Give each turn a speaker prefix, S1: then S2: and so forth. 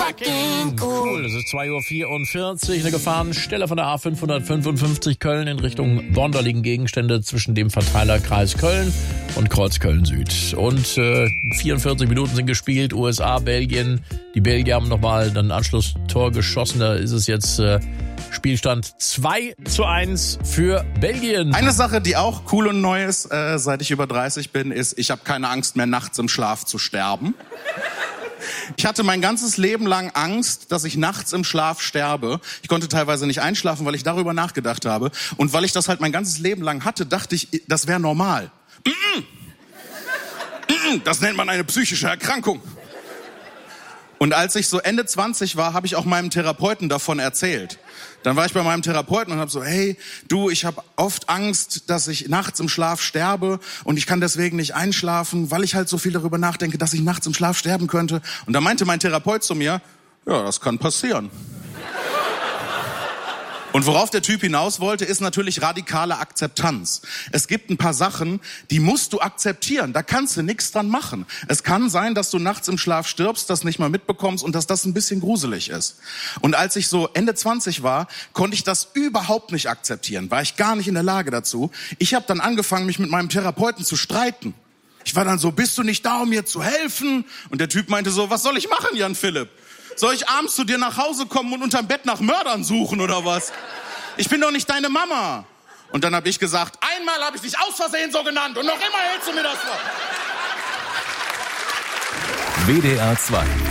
S1: fucking cool. Es ist 2:44 Uhr. Eine Gefahrenstelle von der A555 Köln in Richtung Bonn. Da liegen Gegenstände zwischen dem Verteilerkreis Köln und Kreuzköln Süd. Und 44 Minuten sind gespielt. USA, Belgien. Die Belgier haben nochmal ein Anschlusstor geschossen. Da ist es jetzt Spielstand 2:1 für Belgien.
S2: Eine Sache, die auch cool und neu ist, seit ich über 30 bin, ist, ich habe keine Angst mehr, nachts im Schlaf zu sterben. Ich hatte mein ganzes Leben lang Angst, dass ich nachts im Schlaf sterbe. Ich konnte teilweise nicht einschlafen, weil ich darüber nachgedacht habe. Und weil ich das halt mein ganzes Leben lang hatte, dachte ich, das wäre normal. Das nennt man eine psychische Erkrankung. Und als ich so Ende 20 war, habe ich auch meinem Therapeuten davon erzählt. Dann war ich bei meinem Therapeuten und habe so, hey, du, ich habe oft Angst, dass ich nachts im Schlaf sterbe und ich kann deswegen nicht einschlafen, weil ich halt so viel darüber nachdenke, dass ich nachts im Schlaf sterben könnte. Und da meinte mein Therapeut zu mir, ja, das kann passieren. Und worauf der Typ hinaus wollte, ist natürlich radikale Akzeptanz. Es gibt ein paar Sachen, die musst du akzeptieren. Da kannst du nichts dran machen. Es kann sein, dass du nachts im Schlaf stirbst, das nicht mal mitbekommst und dass das ein bisschen gruselig ist. Und als ich so Ende 20 war, konnte ich das überhaupt nicht akzeptieren. War ich gar nicht in der Lage dazu. Ich habe dann angefangen, mich mit meinem Therapeuten zu streiten. Ich war dann so, bist du nicht da, um mir zu helfen? Und der Typ meinte so, was soll ich machen, Jan Philipp? Soll ich abends zu dir nach Hause kommen und unterm Bett nach Mördern suchen oder was? Ich bin doch nicht deine Mama. Und dann habe ich gesagt, einmal habe ich dich aus Versehen so genannt und noch immer hältst du mir das vor.
S3: WDR 2